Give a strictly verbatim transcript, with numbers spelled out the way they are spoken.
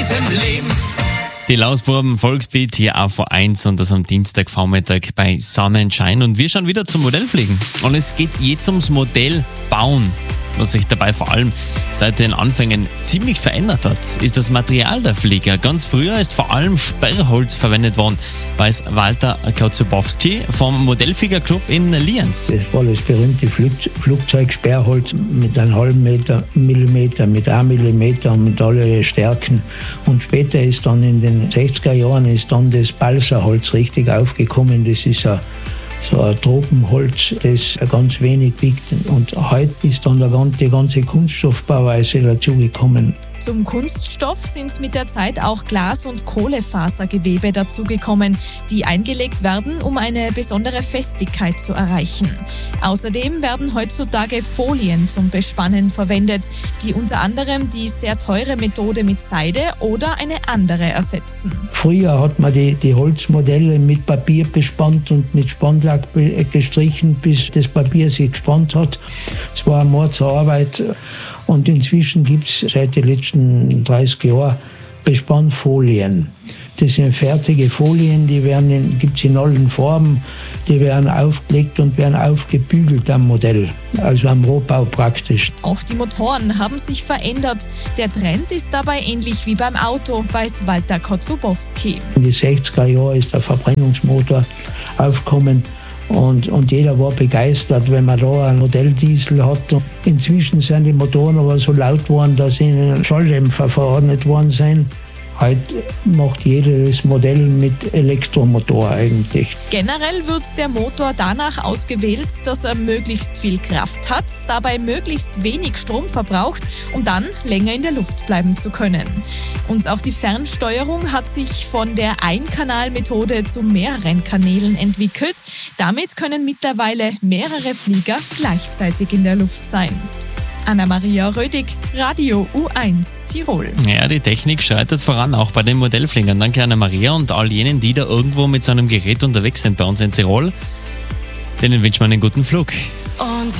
diesem Leben. Die Lausbuben Volksbeat hier auf V eins und das am Dienstagvormittag bei Sonnenschein. Und wir schauen wieder zum Modellfliegen. Und es geht jetzt ums Modellbauen. Was sich dabei vor allem seit den Anfängen ziemlich verändert hat, ist das Material der Flieger. Ganz früher ist vor allem Sperrholz verwendet worden, weiß Walter Kocubowski vom Modellfliegerclub in Lienz. Das war das berühmte Flugzeugsperrholz mit einem halben Meter, Millimeter, mit einem Millimeter und mit allen Stärken. Und später ist dann in den sechziger Jahren ist dann das Balsaholz richtig aufgekommen. Das ist ein so ein Tropenholz, das ganz wenig wiegt. Und heute ist dann die ganze Kunststoffbauweise dazugekommen. Zum Kunststoff sind mit der Zeit auch Glas- und Kohlefasergewebe dazugekommen, die eingelegt werden, um eine besondere Festigkeit zu erreichen. Außerdem werden heutzutage Folien zum Bespannen verwendet, die unter anderem die sehr teure Methode mit Seide oder eine andere ersetzen. Früher hat man die, die Holzmodelle mit Papier bespannt und mit Spannlack gestrichen, bis das Papier sich gespannt hat. Es war eine Mordsarbeit. Und inzwischen gibt es seit den letzten dreißig Jahren Bespannfolien. Das sind fertige Folien, die gibt es in allen Farben. Die werden aufgelegt und werden aufgebügelt am Modell, also am Rohbau praktisch. Auch die Motoren haben sich verändert. Der Trend ist dabei ähnlich wie beim Auto, weiß Walter Kocubowski. In den sechziger Jahren ist der Verbrennungsmotor aufgekommen. Und, und jeder war begeistert, wenn man da einen Modelldiesel hat. Und inzwischen sind die Motoren aber so laut geworden, dass ihnen Schalldämpfer verordnet worden sind. Heute macht jeder das Modell mit Elektromotor eigentlich. Generell wird der Motor danach ausgewählt, dass er möglichst viel Kraft hat, dabei möglichst wenig Strom verbraucht, um dann länger in der Luft bleiben zu können. Und auch die Fernsteuerung hat sich von der Einkanalmethode zu mehreren Kanälen entwickelt. Damit können mittlerweile mehrere Flieger gleichzeitig in der Luft sein. Anna-Maria Rödig, Radio U eins Tirol. Ja, die Technik schreitet voran, auch bei den Modellfliegern. Danke Anna-Maria und all jenen, die da irgendwo mit so einem Gerät unterwegs sind bei uns in Tirol. Denen wünschen wir einen guten Flug.